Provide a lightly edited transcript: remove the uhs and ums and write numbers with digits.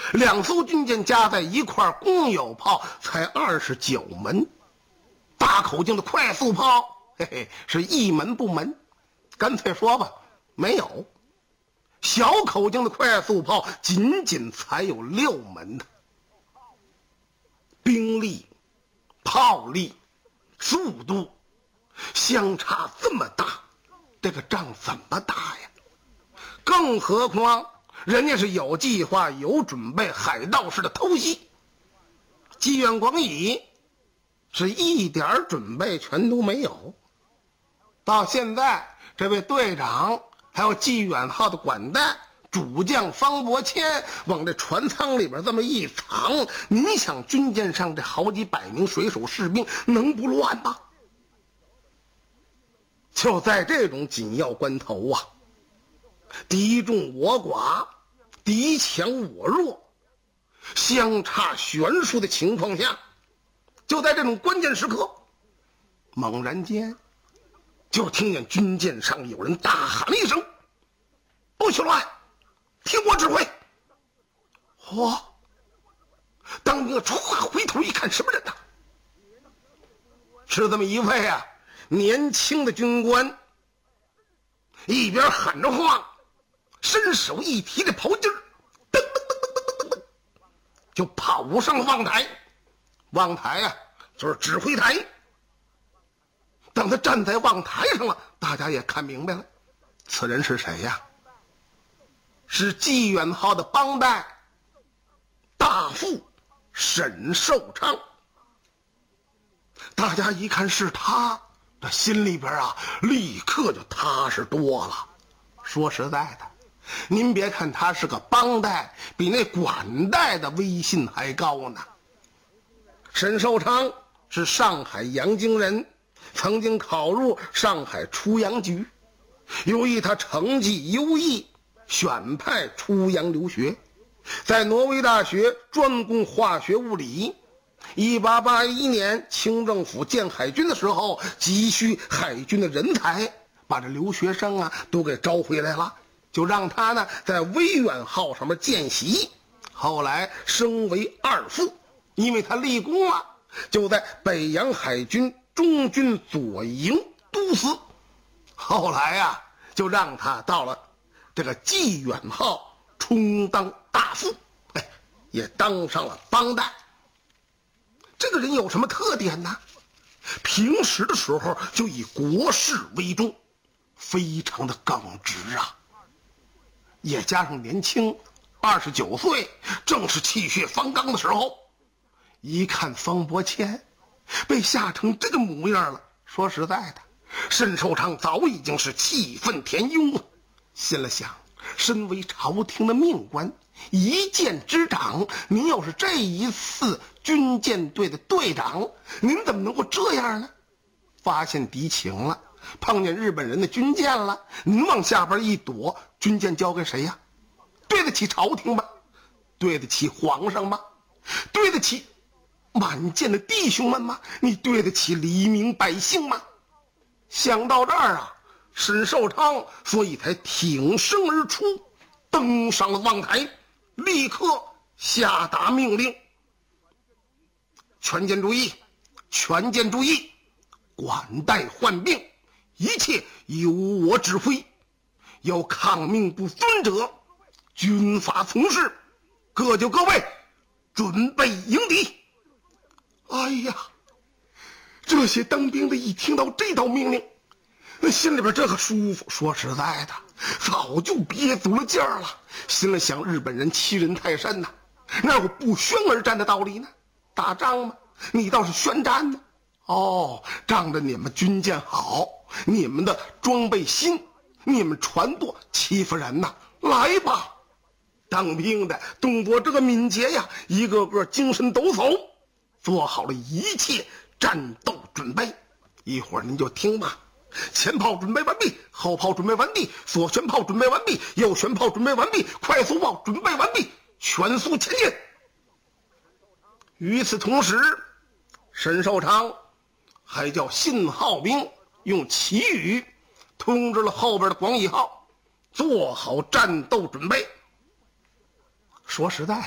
2艘军舰加在一块，共有炮才29门。大口径的快速炮，是一门不门，干脆说吧，没有。小口径的快速炮仅仅才有6门呢。兵力、炮力、速度相差这么大，这个仗怎么打呀？更何况人家是有计划、有准备，海盗式的偷袭。纪远广乙是一点准备全都没有。到现在，这位队长还有纪远号的管带主将方伯谦往这船舱里边这么一藏，你想军舰上这好几百名水手士兵能不乱吗？就在这种紧要关头啊，敌众我寡，敌强我弱，相差悬殊的情况下，就在这种关键时刻，猛然间就听见军舰上有人大喊了一声：“不许乱，听我指挥！”嚯！当兵的唰回头一看，什么人呢？是这么一位啊年轻的军官，一边喊着话，伸手一提着袍襟，噔噔噔噔噔噔噔，就跑上了望台。望台啊，就是指挥台。等他站在望台上了，大家也看明白了，此人是谁呀？是纪远号的帮带大副沈寿昌。大家一看是他，这心里边啊立刻就踏实多了。说实在的，您别看他是个帮带，比那管带的威信还高呢。沈寿昌是上海阳京人，曾经考入上海出洋局，由于他成绩优异，选派出洋留学，在挪威大学专攻化学物理。1881年清政府建海军的时候，急需海军的人才，把这留学生啊都给招回来了，就让他呢在威远号上面见习，后来升为2副。因为他立功了，就在北洋海军中军左营都司，后来啊就让他到了这个纪远号充当大副，也当上了帮带。这个人有什么特点呢？平时的时候就以国事为重，非常的耿直啊，也加上年轻，29岁，正是气血方刚的时候。一看方伯谦被吓成这个模样了，说实在的，沈寿昌早已经是气愤填膺了，心里想，身为朝廷的命官，一舰之长，您要是这一次军舰队的队长，您怎么能够这样呢？发现敌情了，碰见日本人的军舰了，您往下边一躲，军舰交给谁呀？对得起朝廷吗？对得起皇上吗？对得起满舰的弟兄们吗？你对得起黎民百姓吗？想到这儿啊，沈寿昌所以才挺身而出，登上了望台，立刻下达命令：全舰注意，全舰注意，管带换兵，一切由我指挥，有抗命不遵者，军法从事，各就各位，准备迎敌。哎呀，这些当兵的一听到这道命令，那心里边这个舒服。说实在的，早就憋足了劲儿了，心里想，日本人欺人太甚呐，哪有不宣而战的道理呢？打仗吗？你倒是宣战呢。哦，仗着你们军舰好，你们的装备新，你们船多，欺负人呐，来吧。当兵的动作这个敏捷呀，一个个精神抖擞，做好了一切战斗准备。一会儿您就听吧，前炮准备完毕，后炮准备完毕，左旋炮准备完毕，右旋炮准备完毕，快速炮准备完毕，全速前进。与此同时，沈寿昌还叫信号兵用旗语通知了后边的广乙号，做好战斗准备。说实在